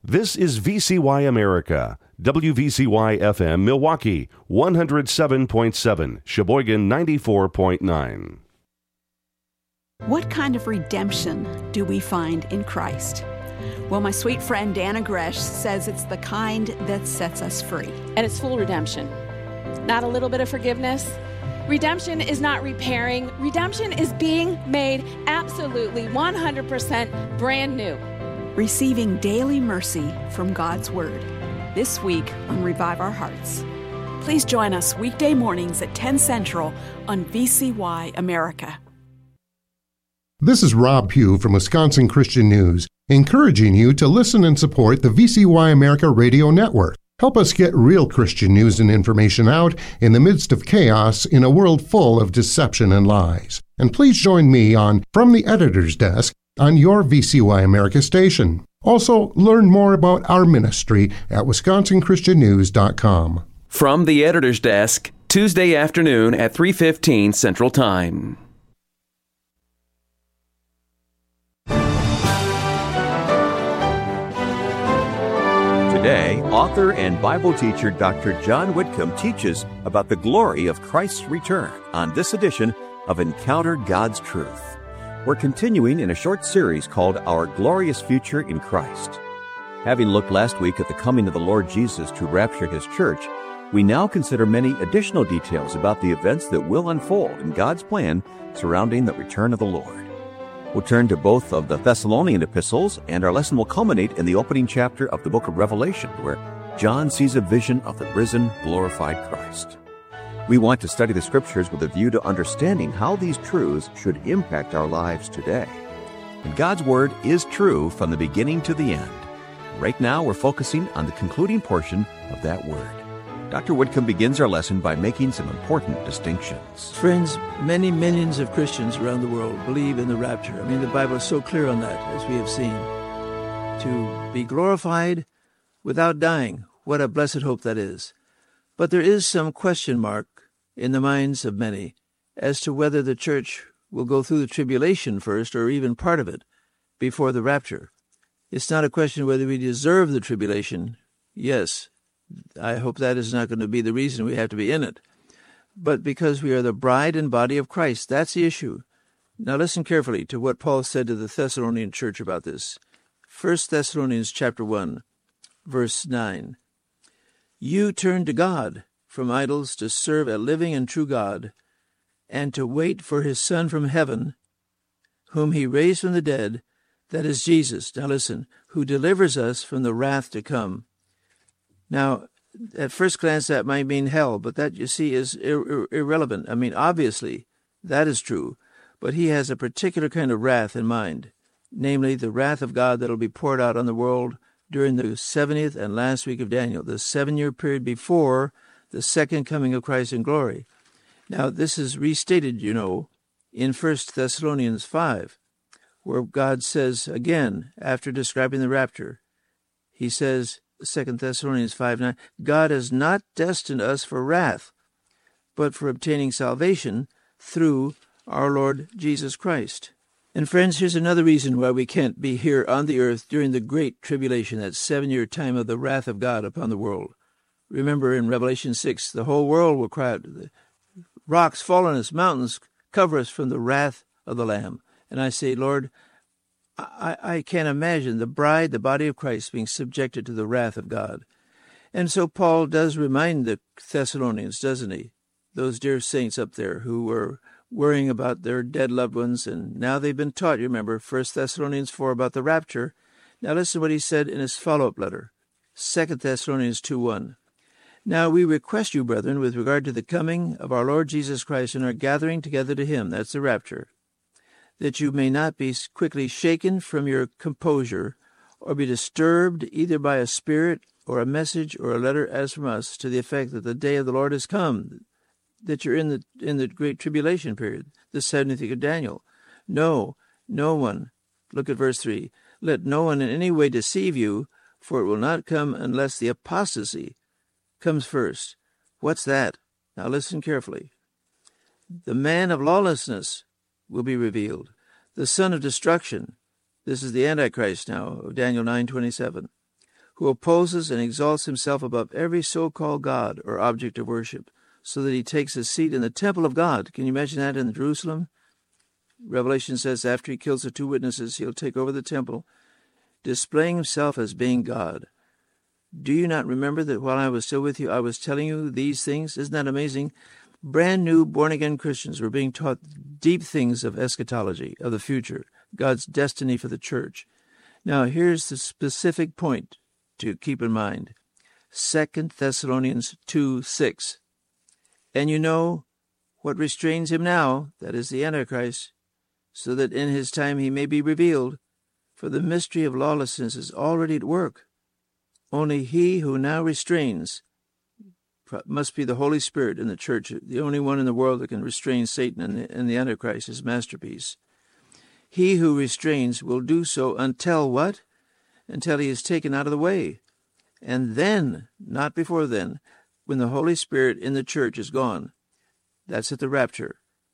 This is VCY America, WVCY FM Milwaukee, 107.7, Sheboygan 94.9. What kind of redemption do we find in Christ? Well, my sweet friend Dana Gresh says it's the kind that sets us free. And it's full redemption. Not a little bit of forgiveness. Redemption is not repairing. Redemption is being made absolutely 100% brand new. Receiving daily mercy from God's Word. This week on Revive Our Hearts. Please join us weekday mornings at 10 Central on VCY America. This is Rob Pugh from Wisconsin Christian News, encouraging you to listen and support the VCY America Radio Network. Help us get real Christian news and information out in the midst of chaos in a world full of deception and lies. And please join me on From the Editor's Desk on your VCY America station. Also, learn more about our ministry at WisconsinChristianNews.com. From the Editor's Desk, Tuesday afternoon at 3:15 Central Time. Today, author and Bible teacher Dr. John Whitcomb teaches about the glory of Christ's return on this edition of Encounter God's Truth. We're continuing in a short series called Our Glorious Future in Christ. Having looked last week at the coming of the Lord Jesus to rapture His church, we now consider many additional details about the events that will unfold in God's plan surrounding the return of the Lord. We'll turn to both of the Thessalonian epistles, and our lesson will culminate in the opening chapter of the book of Revelation, where John sees a vision of the risen, glorified Christ. We want to study the Scriptures with a view to understanding how these truths should impact our lives today. And God's Word is true from the beginning to the end. Right now, we're focusing on the concluding portion of that Word. Dr. Whitcomb begins our lesson by making some important distinctions. Friends, many millions of Christians around the world believe in the rapture. I mean, the Bible is so clear on that, as we have seen. To be glorified without dying, what a blessed hope that is. But there is some question mark in the minds of many as to whether the church will go through the tribulation first, or even part of it, before the rapture. It's not a question whether we deserve the tribulation. Yes, I hope that is not going to be the reason we have to be in it. But because we are the bride and body of Christ, that's the issue. Now listen carefully to what Paul said to the Thessalonian church about this. 1 Thessalonians chapter 1, verse 9. You turn to God from idols to serve a living and true God, and to wait for His Son from heaven, whom He raised from the dead, that is Jesus. Now listen, who delivers us from the wrath to come. Now, at first glance, that might mean hell, but that, you see, is irrelevant. I mean, obviously, that is true, but He has a particular kind of wrath in mind, namely the wrath of God that will be poured out on the world during the 70th and last week of Daniel, the 7-year period before the second coming of Christ in glory. Now, this is restated, you know, in 1 Thessalonians 5, where God says, again, after describing the rapture, He says, 2 Thessalonians 5:9, God has not destined us for wrath, but for obtaining salvation through our Lord Jesus Christ. And friends, here's another reason why we can't be here on the earth during the great tribulation, that 7-year time of the wrath of God upon the world. Remember in Revelation 6, the whole world will cry out, the rocks fall on us, mountains cover us from the wrath of the Lamb. And I say, Lord, I can't imagine the bride, the body of Christ, being subjected to the wrath of God. And so Paul does remind the Thessalonians, doesn't he? Those dear saints up there who were worrying about their dead loved ones, and now they've been taught, you remember, 1 Thessalonians 4 about the rapture. Now listen to what he said in his follow-up letter, 2 Thessalonians 2:1. Now we request you, brethren, with regard to the coming of our Lord Jesus Christ and our gathering together to Him, that's the rapture, that you may not be quickly shaken from your composure, or be disturbed either by a spirit or a message or a letter as from us, to the effect that the day of the Lord has come, that you're in the great tribulation period, the 70th week of Daniel. No one, look at verse 3, let no one in any way deceive you, for it will not come unless the apostasy comes first. What's that? Now listen carefully. The man of lawlessness will be revealed, the son of destruction. This is the Antichrist now, of Daniel 9:27, who opposes and exalts himself above every so-called God or object of worship, so that he takes a seat in the temple of God. Can you imagine that in Jerusalem? Revelation says after he kills the two witnesses, he'll take over the temple, displaying himself as being God. Do you not remember that while I was still with you, I was telling you these things? Isn't that amazing? Brand new born-again Christians were being taught deep things of eschatology, of the future, God's destiny for the church. Now, here's the specific point to keep in mind. 2 Thessalonians 2:6. And you know what restrains him now, that is the Antichrist, so that in his time he may be revealed. For the mystery of lawlessness is already at work. Only he who now restrains must be the Holy Spirit in the church, the only one in the world that can restrain Satan and the Antichrist, his masterpiece. He who restrains will do so until what? Until he is taken out of the way. And then, not before then, when the Holy Spirit in the church is gone, that's at the rapture,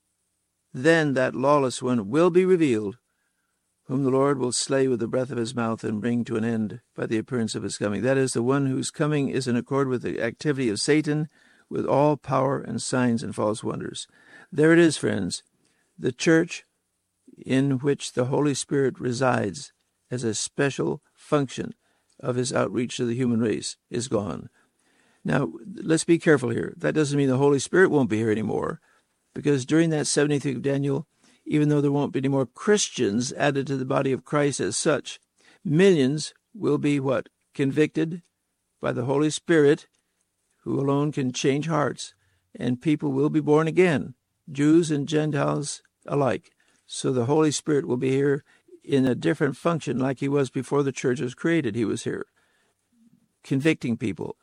then that lawless one will be revealed, whom the Lord will slay with the breath of his mouth and bring to an end by the appearance of his coming. That is, the one whose coming is in accord with the activity of Satan, with all power and signs and false wonders. There it is, friends. The church in which the Holy Spirit resides as a special function of his outreach to the human race is gone. Now, let's be careful here. That doesn't mean the Holy Spirit won't be here anymore, because during that 70th week of Daniel, even though there won't be any more Christians added to the body of Christ as such, millions will be what? Convicted by the Holy Spirit, who alone can change hearts, and people will be born again, Jews and Gentiles alike. So the Holy Spirit will be here in a different function like he was before the church was created. He was here convicting people,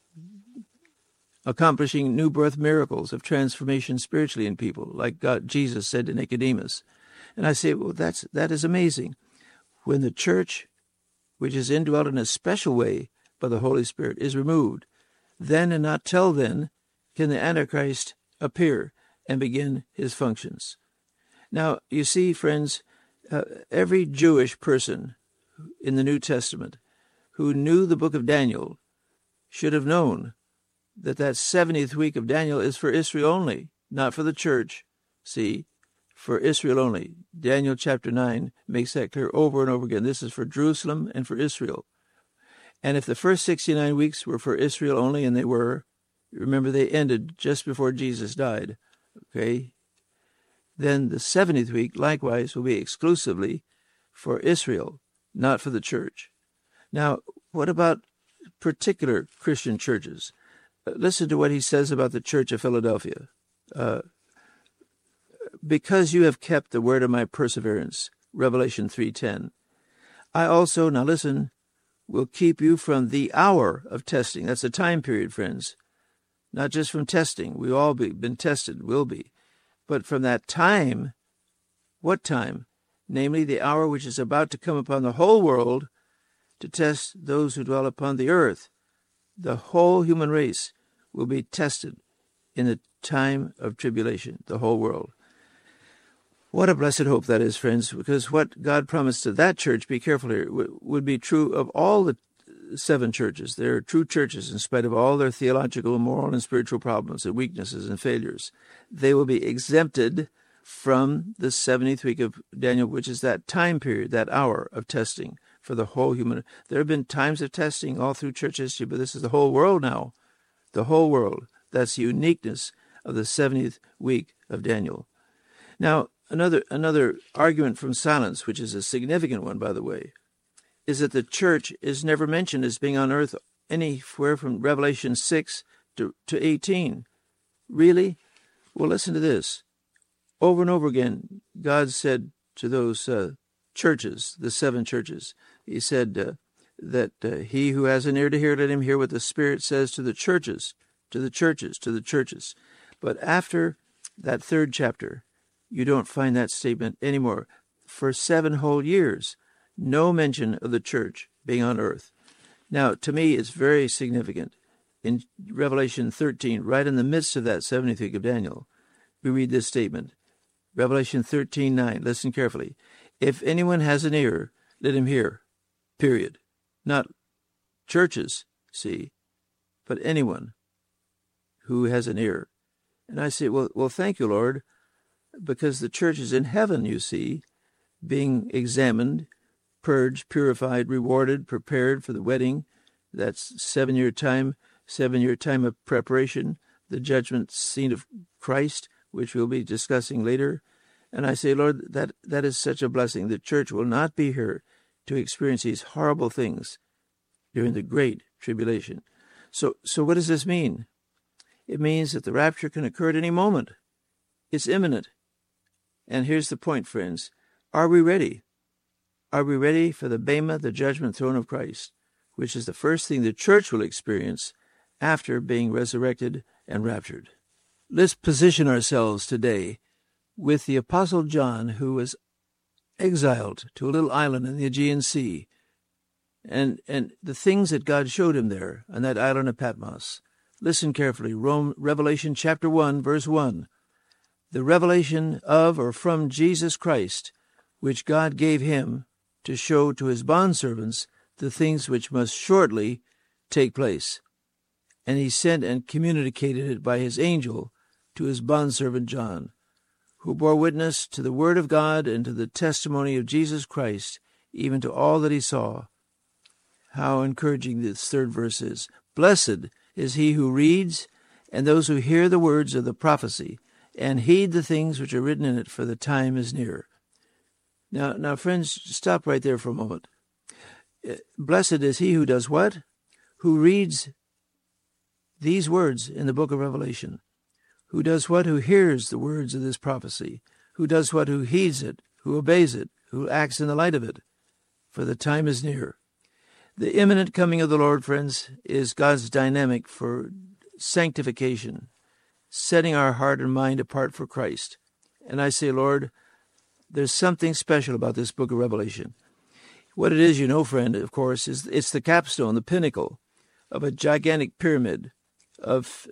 accomplishing new birth miracles of transformation spiritually in people, like Jesus said to Nicodemus. And I say, well, that is amazing. When the church, which is indwelt in a special way by the Holy Spirit, is removed, then and not till then can the Antichrist appear and begin his functions. Now, you see, friends, every Jewish person in the New Testament who knew the book of Daniel should have known that 70th week of Daniel is for Israel only, not for the church. See, for Israel only. Daniel chapter 9 makes that clear over and over again. This is for Jerusalem and for Israel. And if the first 69 weeks were for Israel only, and they were, remember they ended just before Jesus died, okay? Then the 70th week, likewise, will be exclusively for Israel, not for the church. Now, what about particular Christian churches? Listen to what he says about the church of Philadelphia. Because you have kept the word of my perseverance, Revelation 3:10. I also, now listen, will keep you from the hour of testing. That's a time period, friends. Not just from testing. We've all been tested, will be. But from that time, what time? Namely, the hour which is about to come upon the whole world to test those who dwell upon the earth. The whole human race will be tested in the time of tribulation, the whole world. What a blessed hope that is, friends, because what God promised to that church, be careful here, would be true of all the 7 churches. They are true churches in spite of all their theological, moral, and spiritual problems and weaknesses and failures. They will be exempted from the 70th week of Daniel, which is that time period, that hour of testing for the whole human. There have been times of testing all through church history, but this is the whole world now. The whole world. That's the uniqueness of the 70th week of Daniel. Now, another argument from silence, which is a significant one, by the way, is that the church is never mentioned as being on earth anywhere from Revelation 6 to 18. Really? Well, listen to this. Over and over again, God said to those churches, the 7 churches, he said that he who has an ear to hear, let him hear what the Spirit says to the churches, to the churches, to the churches. But after that 3rd chapter, you don't find that statement anymore. For 7 whole years, no mention of the church being on earth. Now, to me, it's very significant. In Revelation 13, right in the midst of that 70th week of Daniel, we read this statement. Revelation 13:9. Listen carefully. If anyone has an ear, let him hear. Period. Not churches, see, but anyone who has an ear. And I say, well, thank you, Lord, because the church is in heaven, you see, being examined, purged, purified, rewarded, prepared for the wedding. That's 7-year time of preparation, the judgment scene of Christ, which we'll be discussing later. And I say, Lord, that is such a blessing. The church will not be here to experience these horrible things during the great tribulation. So what does this mean? It means that the rapture can occur at any moment. It's imminent. And here's the point, friends. Are we ready? Are we ready for the Bema, the judgment throne of Christ, which is the first thing the church will experience after being resurrected and raptured? Let's position ourselves today with the Apostle John, who was exiled to a little island in the Aegean Sea, and the things that God showed him there on that island of Patmos. Listen carefully. Revelation chapter 1, verse 1. The revelation of or from Jesus Christ, which God gave him to show to his bondservants the things which must shortly take place. And he sent and communicated it by his angel to his bondservant John, who bore witness to the word of God and to the testimony of Jesus Christ, even to all that he saw. How encouraging this third verse is. Blessed is he who reads, and those who hear the words of the prophecy, and heed the things which are written in it, for the time is near. Now, friends, stop right there for a moment. Blessed is he who does what? Who reads these words in the book of Revelation. Who does what? Who hears the words of this prophecy. Who does what? Who heeds it. Who obeys it. Who acts in the light of it. For the time is near. The imminent coming of the Lord, friends, is God's dynamic for sanctification, setting our heart and mind apart for Christ. And I say, Lord, there's something special about this book of Revelation. What it is, you know, friend, of course, is it's the capstone, the pinnacle of a gigantic pyramid of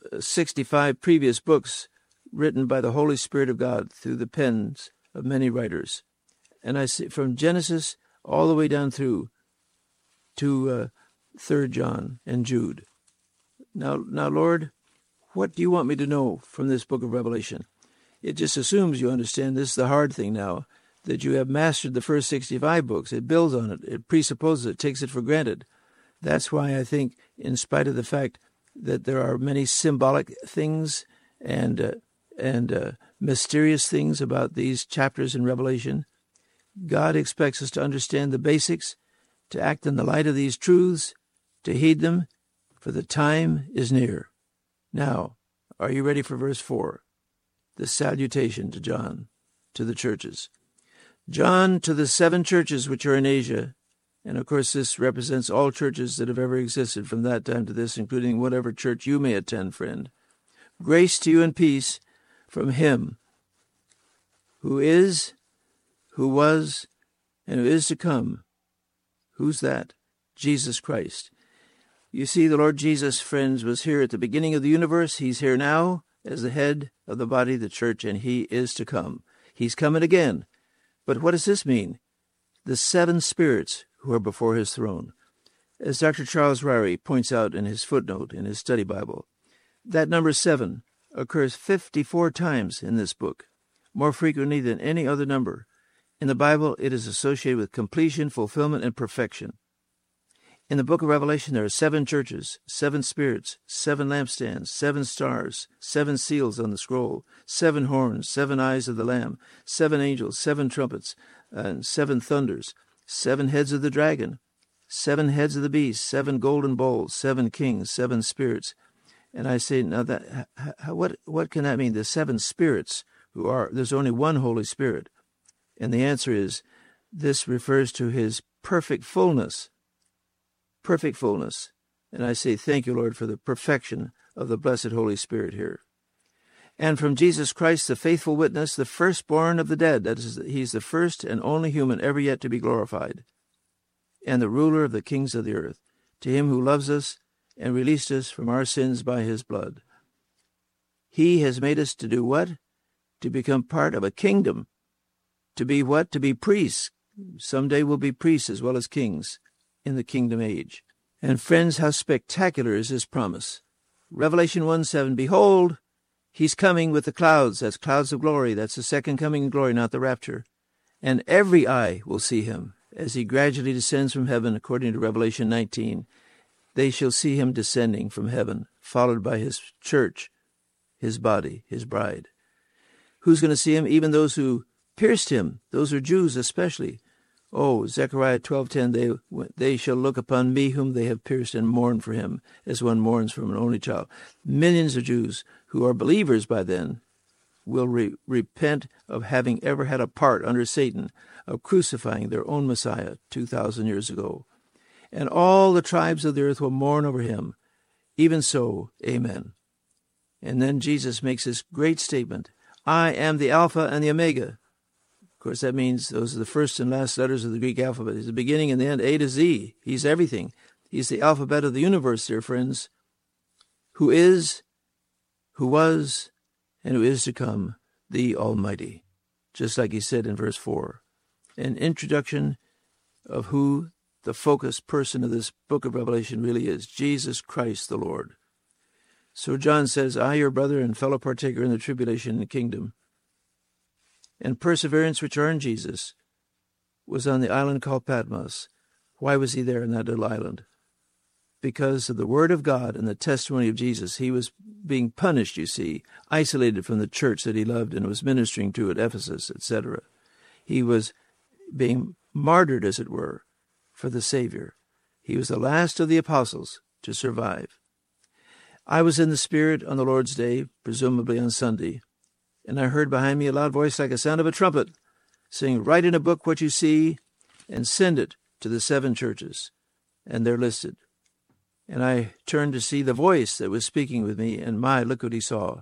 65 previous books written by the Holy Spirit of God through the pens of many writers. And I see from Genesis all the way down through to 3 John and Jude. Now, Lord, what do you want me to know from this book of Revelation? It just assumes you understand. This is the hard thing now, that you have mastered the first 65 books. It builds on it. It presupposes it, takes it for granted. That's why I think, in spite of the fact that there are many symbolic things and mysterious things about these chapters in Revelation, God expects us to understand the basics, to act in the light of these truths, to heed them, for the time is near. Now, are you ready for verse 4? The salutation to John, to the churches. John, to the 7 churches which are in Asia, and of course this represents all churches that have ever existed from that time to this, including whatever church you may attend, friend. Grace to you and peace from him who is, who was, and who is to come. Who's that? Jesus Christ. You see, the Lord Jesus, friends, was here at the beginning of the universe. He's here now as the head of the body, the church, and he is to come. He's coming again. But what does this mean? The 7 spirits who are before his throne. As Dr. Charles Ryrie points out in his footnote in his study Bible, that number 7 occurs 54 times in this book, more frequently than any other number. In the Bible, it is associated with completion, fulfillment, and perfection. In the book of Revelation, there are 7 churches, 7 spirits, 7 lampstands, 7 stars, 7 seals on the scroll, 7 horns, 7 eyes of the Lamb, 7 angels, 7 trumpets, and 7 thunders, 7 heads of the dragon, 7 heads of the beast, 7 golden bowls, 7 kings, 7 spirits. And I say, now that what can that mean? The 7 spirits who are, there's only one Holy Spirit. And the answer is, this refers to his perfect fullness. Perfect fullness. And I say, thank you, Lord, for the perfection of the blessed Holy Spirit here. And from Jesus Christ, the faithful witness, the firstborn of the dead, that is, he's the first and only human ever yet to be glorified, and the ruler of the kings of the earth, to him who loves us and released us from our sins by his blood. He has made us to do what? To become part of a kingdom. To be what? To be priests. Someday we'll be priests as well as kings in the kingdom age. And friends, how spectacular is this promise. Revelation 1:7, behold, he's coming with the clouds. That's clouds of glory. That's the second coming in glory, not the rapture. And every eye will see him as he gradually descends from heaven, according to Revelation 19. They shall see him descending from heaven, followed by his church, his body, his bride. Who's going to see him? Even those who pierced him. Those are Jews especially. Oh, Zechariah 12:10, they shall look upon me whom they have pierced and mourn for him, as one mourns for an only child. Millions of Jews who are believers by then will repent of having ever had a part under Satan, of crucifying their own Messiah 2,000 years ago. And all the tribes of the earth will mourn over him. Even so, amen. And then Jesus makes this great statement, I am the Alpha and the Omega. Of course, that means those are the first and last letters of the Greek alphabet. He's the beginning and the end, A to Z. He's everything. He's the alphabet of the universe, dear friends, who is, who was, and who is to come, the Almighty. Just like he said in verse 4. An introduction of who the focused person of this book of Revelation really is, Jesus Christ the Lord. So John says, I, your brother and fellow partaker in the tribulation and kingdom, and perseverance which are in Jesus, was on the island called Patmos. Why was he there in that little island? Because of the word of God and the testimony of Jesus. He was being punished, you see, isolated from the church that he loved and was ministering to at Ephesus, etc. He was being martyred, as it were, for the Savior. He was the last of the apostles to survive. I was in the Spirit on the Lord's Day, presumably on Sunday, and I heard behind me a loud voice like a sound of a trumpet, saying, write in a book what you see and send it to the 7 churches. And they're listed. And I turned to see the voice that was speaking with me, and look what he saw.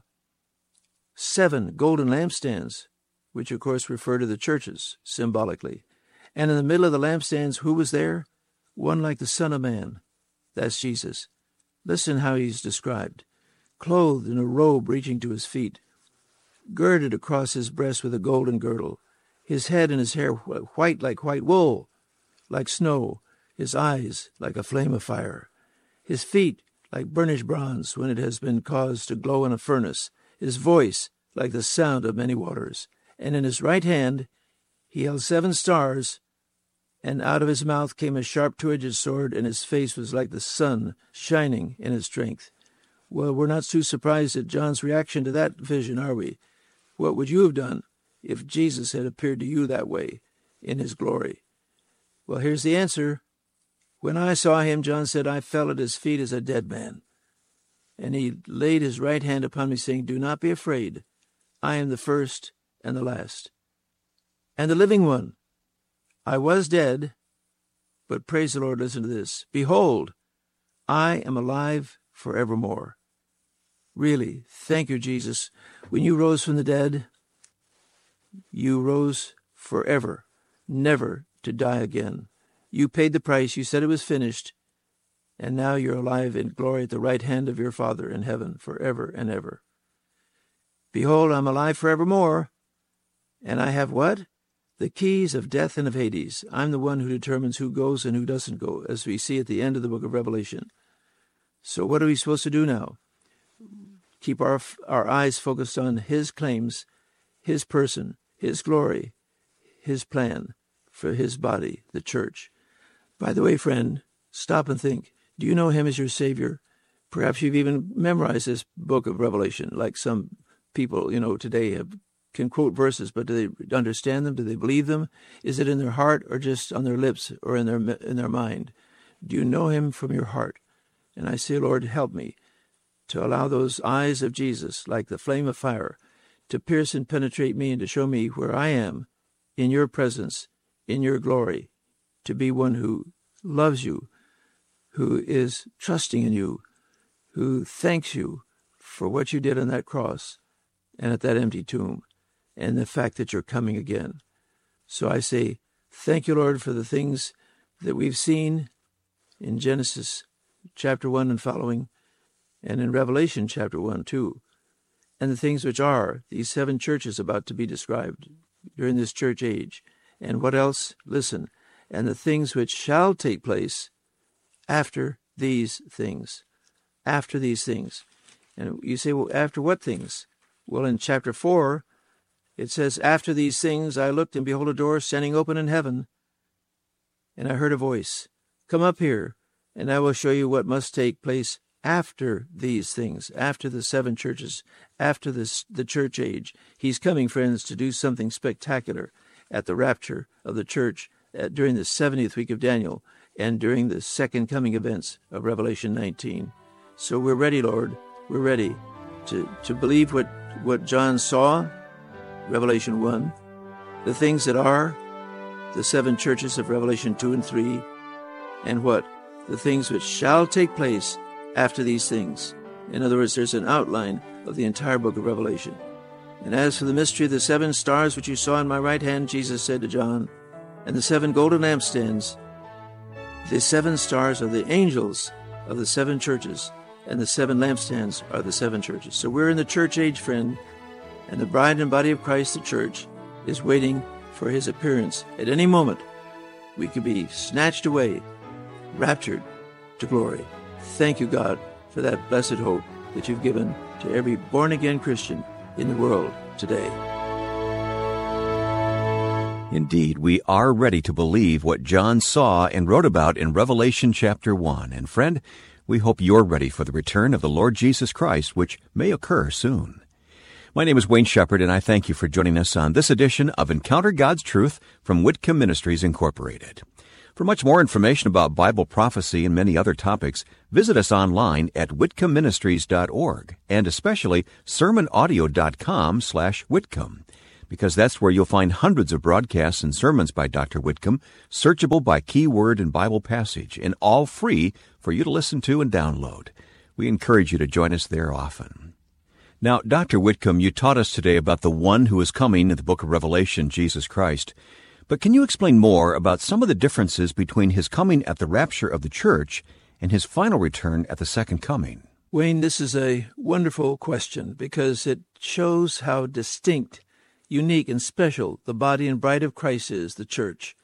7 golden lampstands, which of course refer to the churches, symbolically. And in the middle of the lampstands, who was there? One like the Son of Man. That's Jesus. Listen how he's described. Clothed in a robe reaching to his feet, girded across his breast with a golden girdle, his head and his hair white like white wool, like snow, his eyes like a flame of fire, his feet like burnished bronze when it has been caused to glow in a furnace, his voice like the sound of many waters. And in his right hand he held 7 stars, and out of his mouth came a sharp two-edged sword, and his face was like the sun shining in its strength. Well, we're not too surprised at John's reaction to that vision, are we? What would you have done if Jesus had appeared to you that way in his glory? Well, here's the answer. When I saw him, John said, I fell at his feet as a dead man. And he laid his right hand upon me, saying, do not be afraid. I am the first and the last, and the living one. I was dead, but praise the Lord, listen to this. Behold, I am alive forevermore. Really, thank you, Jesus. When you rose from the dead, you rose forever, never to die again. You paid the price. You said it was finished. And now you're alive in glory at the right hand of your Father in heaven forever and ever. Behold, I'm alive forevermore. And I have what? The keys of death and of Hades. I'm the one who determines who goes and who doesn't go, as we see at the end of the book of Revelation. So what are we supposed to do now? Keep our eyes focused on his claims, his person, his glory, his plan for his body, the church. By the way, friend, stop and think. Do you know him as your Savior? Perhaps you've even memorized this book of Revelation, like some people, today can quote verses, but do they understand them? Do they believe them? Is it in their heart or just on their lips or in their mind? Do you know him from your heart? And I say, Lord, help me to allow those eyes of Jesus, like the flame of fire, to pierce and penetrate me and to show me where I am in your presence, in your glory, to be one who loves you, who is trusting in you, who thanks you for what you did on that cross and at that empty tomb, and the fact that you're coming again. So I say, thank you, Lord, for the things that we've seen in Genesis chapter 1 and following, and in Revelation chapter 1 too, and the things which are these 7 churches about to be described during this church age. And what else? Listen, and the things which shall take place after these things. After these things. And you say, well, after what things? Well, in chapter 4, it says, after these things I looked, and behold, a door standing open in heaven. And I heard a voice, come up here, and I will show you what must take place after these things, after the 7 churches, after the church age. He's coming, friends, to do something spectacular at the rapture of the church during the 70th week of Daniel and during the second coming events of Revelation 19. So we're ready, Lord. We're ready to believe what John saw, Revelation 1, the things that are, the 7 churches of Revelation 2 and 3, and what? The things which shall take place after these things. In other words, there's an outline of the entire book of Revelation. And as for the mystery of the 7 stars which you saw in my right hand, Jesus said to John, and the 7 golden lampstands, the 7 stars are the angels of the 7 churches, and the 7 lampstands are the 7 churches. So we're in the church age, friend, and the bride and body of Christ, the church, is waiting for his appearance. At any moment, we could be snatched away, raptured to glory. Thank you, God, for that blessed hope that you've given to every born-again Christian in the world today. Indeed, we are ready to believe what John saw and wrote about in Revelation chapter 1. And friend, we hope you're ready for the return of the Lord Jesus Christ, which may occur soon. My name is Wayne Shepherd, and I thank you for joining us on this edition of Encounter God's Truth from Whitcomb Ministries, Incorporated. For much more information about Bible prophecy and many other topics, visit us online at whitcombministries.org and especially sermonaudio.com/Whitcomb, because that's where you'll find hundreds of broadcasts and sermons by Dr. Whitcomb, searchable by keyword and Bible passage, and all free for you to listen to and download. We encourage you to join us there often. Now, Dr. Whitcomb, you taught us today about the one who is coming in the book of Revelation, Jesus Christ. But can you explain more about some of the differences between his coming at the rapture of the church and his final return at the second coming? Wayne, this is a wonderful question because it shows how distinct, unique, and special the body and bride of Christ is, the church.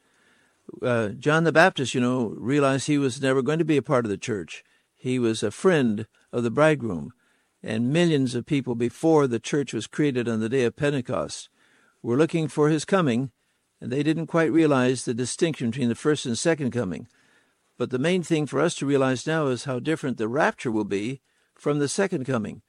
John the Baptist, realized he was never going to be a part of the church. He was a friend of the bridegroom. And millions of people before the church was created on the day of Pentecost were looking for his coming, and they didn't quite realize the distinction between the first and second coming. But the main thing for us to realize now is how different the rapture will be from the second coming.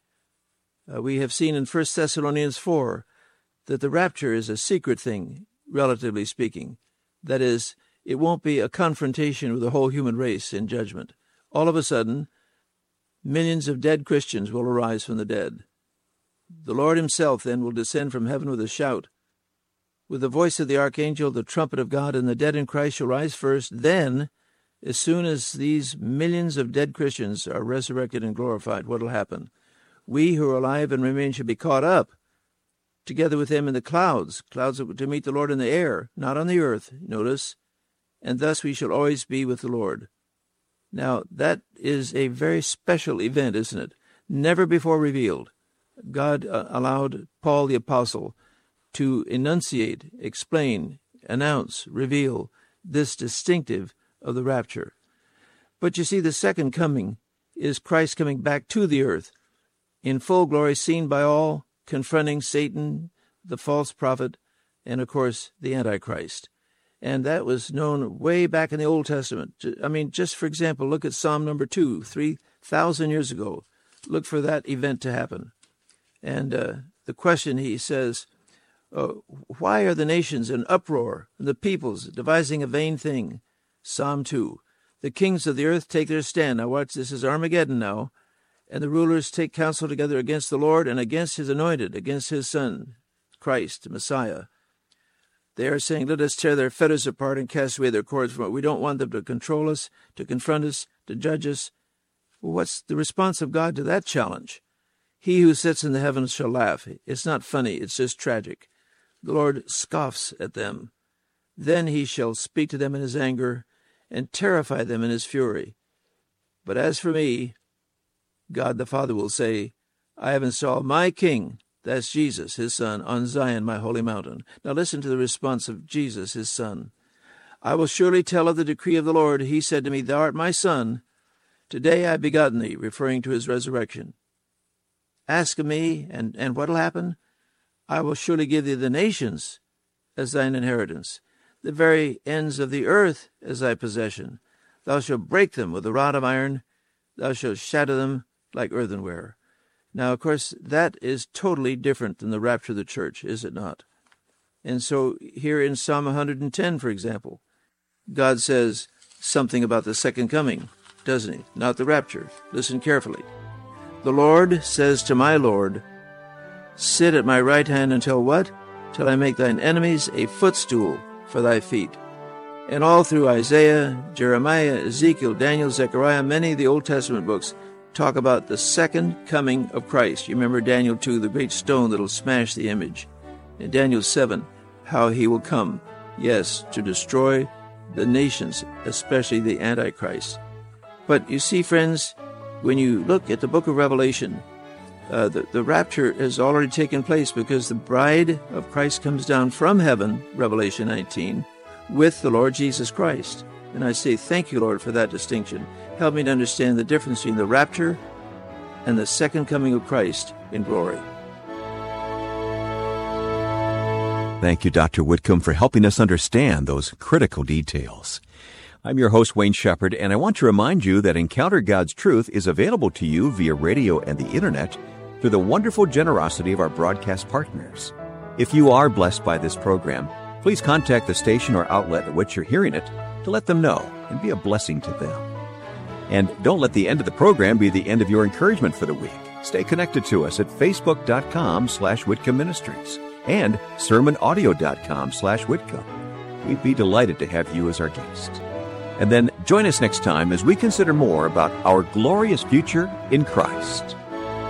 We have seen in 1 Thessalonians 4 that the rapture is a secret thing, relatively speaking. That is, it won't be a confrontation with the whole human race in judgment. All of a sudden, millions of dead Christians will arise from the dead. The Lord himself then will descend from heaven with a shout. With the voice of the archangel, the trumpet of God, and the dead in Christ shall rise first. Then, as soon as these millions of dead Christians are resurrected and glorified, what will happen? We who are alive and remain shall be caught up together with them in the clouds to meet the Lord in the air, not on the earth, notice, and thus we shall always be with the Lord. Now, that is a very special event, isn't it? Never before revealed. God allowed Paul the Apostle to enunciate, explain, announce, reveal this distinctive of the rapture. But you see, the second coming is Christ coming back to the earth in full glory, seen by all, confronting Satan, the false prophet, and, of course, the Antichrist. And that was known way back in the Old Testament. I mean, just for example, look at Psalm number 2, 3,000 years ago. Look for that event to happen. And the question, he says, why are the nations in uproar, and the peoples devising a vain thing? Psalm 2. The kings of the earth take their stand. Now watch, this is Armageddon now. And the rulers take counsel together against the Lord and against his anointed, against his Son, Christ, Messiah. They are saying, let us tear their fetters apart and cast away their cords from it. We don't want them to control us, to confront us, to judge us. Well, what's the response of God to that challenge? He who sits in the heavens shall laugh. It's not funny, it's just tragic. The Lord scoffs at them. Then he shall speak to them in his anger and terrify them in his fury. But as for me, God the Father will say, I have installed my king, that's Jesus, his son, on Zion, my holy mountain. Now listen to the response of Jesus, his son. I will surely tell of the decree of the Lord. He said to me, thou art my son. Today I begotten thee, referring to his resurrection. Ask of me, and what will happen? I will surely give thee the nations as thine inheritance, the very ends of the earth as thy possession. Thou shalt break them with a rod of iron, thou shalt shatter them like earthenware. Now, of course, that is totally different than the rapture of the church, is it not? And so here in Psalm 110, for example, God says something about the second coming, doesn't he? Not the rapture. Listen carefully. The Lord says to my Lord, sit at my right hand until what? Till I make thine enemies a footstool for thy feet. And all through Isaiah, Jeremiah, Ezekiel, Daniel, Zechariah, many of the Old Testament books talk about the second coming of Christ. You remember Daniel 2, the great stone that will smash the image. In Daniel 7, how he will come, yes, to destroy the nations, especially the Antichrist. But you see, friends, when you look at the book of Revelation, the rapture has already taken place because the bride of Christ comes down from heaven, Revelation 19, with the Lord Jesus Christ. And I say, thank you, Lord, for that distinction. Help me to understand the difference between the rapture and the second coming of Christ in glory. Thank you, Dr. Whitcomb, for helping us understand those critical details. I'm your host, Wayne Shepherd, and I want to remind you that Encounter God's Truth is available to you via radio and the internet through the wonderful generosity of our broadcast partners. If you are blessed by this program, please contact the station or outlet at which you're hearing it to let them know and be a blessing to them. And don't let the end of the program be the end of your encouragement for the week. Stay connected to us at facebook.com/Whitcomb Ministries and sermonaudio.com/Whitcomb. We'd be delighted to have you as our guest. And then join us next time as we consider more about our glorious future in Christ.